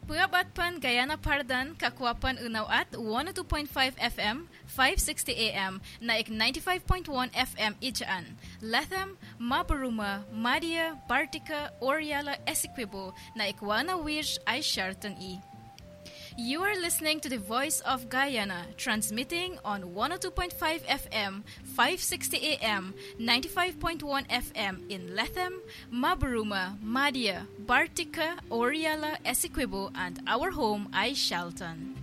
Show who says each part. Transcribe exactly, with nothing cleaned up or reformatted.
Speaker 1: Puyabatpan Guyana Pardan Kakwapan Unaw at one oh two point five F M, five sixty A M, naik ninety-five point one F M Ijaan. Latham, Mabaruma, Madia, Bartica, Oriala, Essequibo, naik Wana Wish ay Shartan E. You are listening to the Voice of Guyana, transmitting on one oh two point five F M, five sixty A M, ninety-five point one F M in Latham, Mabaruma, Madia, Bartica, Oriala, Essequibo, and our home ay Shalton.